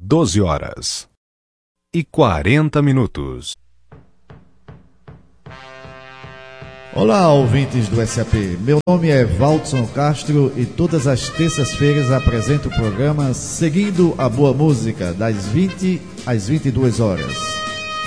12h40. Olá, ouvintes do SAP. Meu nome é Valdson Castro e todas as terças-feiras apresento o programa Seguindo a Boa Música, das 20 às 22 horas.